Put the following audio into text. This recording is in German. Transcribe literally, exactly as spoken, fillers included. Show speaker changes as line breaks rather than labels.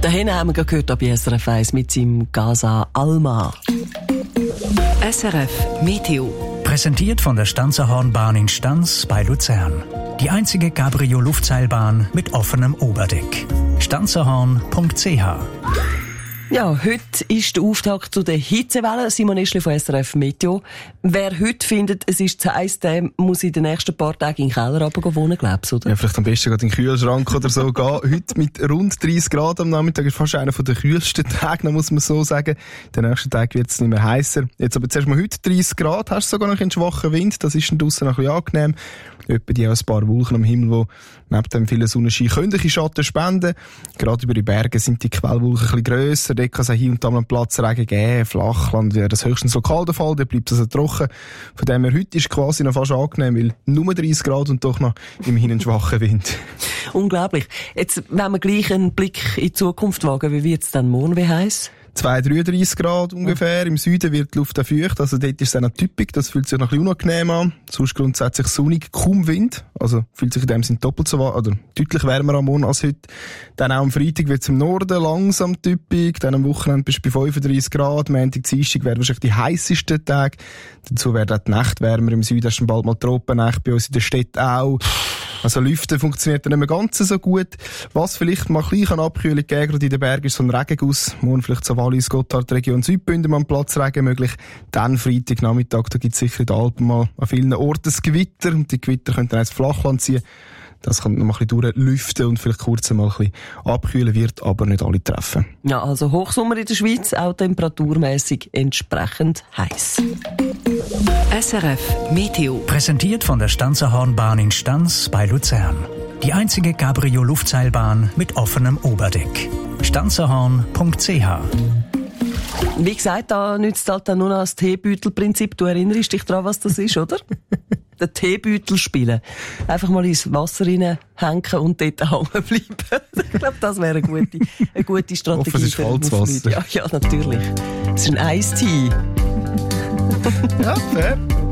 Dahin haben wir gerade gehört bei S R F eins mit seinem Casa Alma.
S R F Meteo.
Präsentiert von der Stanzerhornbahn in Stanz bei Luzern. Die einzige Cabrio-Luftseilbahn mit offenem Oberdeck. stanzerhorn punkt c h.
Ja, heute ist der Auftakt zu der Hitzewelle. Simon Ischli von S R F Meteo. Wer heute findet, es ist zu heiß, der muss in den nächsten paar Tagen in den Keller runter wohnen, glaubst du, oder?
Ja, vielleicht am besten gerade in den Kühlschrank oder so gehen. Heute mit rund dreißig Grad am Nachmittag ist fast einer der kühlsten Tage, muss man so sagen. Den nächsten Tag wird es nicht mehr heißer. Jetzt aber zuerst mal heute dreißig Grad, hast du sogar noch einen schwachen Wind, das ist dann draussen noch ein bisschen angenehm. Etwa die auch ein paar Wolken am Himmel, die neben dem vielen Sonnenschein können ein bisschen Schatten spenden. Gerade über die Berge sind die Quellwolken ein bisschen grösser, dort kann es auch hier und da mal Platz Regen geben. Flachland wäre das höchstens lokal der Fall, dort bleibt es also trocken. Von dem her, heute ist quasi noch fast angenehm, weil nur dreißig Grad und doch noch immerhin einen schwachen Wind.
Unglaublich. Jetzt, wenn wir gleich einen Blick in die Zukunft wagen, wie wird es dann morgen, wie heiß?
zwei, dreiunddreißig Grad ungefähr. Im Süden wird die Luft auch feucht, also dort ist es auch noch typisch. Das fühlt sich noch ein bisschen unangenehm an. Sonst grundsätzlich sonnig, kaum Wind. Also fühlt sich in dem Sinne doppelt so warm, oder deutlich wärmer am Morgen als heute. Dann auch am Freitag wird es im Norden langsam typisch. Dann am Wochenende bist du bei fünfunddreißig Grad. Montag, Dienstag wären wahrscheinlich die heissesten Tage. Dazu werden auch die Nächte wärmer. Im Süden hast du bald mal Tropennächte, bei uns in der Stadt auch. Also Lüften funktioniert dann nicht mehr ganz so gut. Was vielleicht mal ein bisschen Abkühlung geben, gerade in den Bergen, ist so ein Regenguss. Morgen vielleicht so Wallis, Gotthard, Region Südbünden mal Platz Regen möglich. Dann Freitag Nachmittag, da gibt es sicher in den Alpen mal an vielen Orten das Gewitter. Und die Gewitter können dann ins Flachland ziehen. Das kann noch mal ein bisschen durchlüften und vielleicht kurz mal ein bisschen abkühlen, wird aber nicht alle treffen.
Ja, also Hochsommer in der Schweiz, auch temperaturmäßig entsprechend heiß.
S R F Meteo.
Präsentiert von der Stanzerhornbahn in Stanz bei Luzern. Die einzige Cabrio-Luftseilbahn mit offenem Oberdeck. stanzerhorn punkt c h.
Wie gesagt, da nützt halt dann nur noch das Teebeutelprinzip. Du erinnerst dich daran, was das ist, oder? Den Teebeutel spielen. Einfach mal ins Wasser reinhängen und dort hängen bleiben. Ich glaube, das wäre eine gute, eine gute Strategie.
Hoffe, es ist kaltes Wasser.
Ja, ja, natürlich. Es ist ein Eistee.
Ja, fair.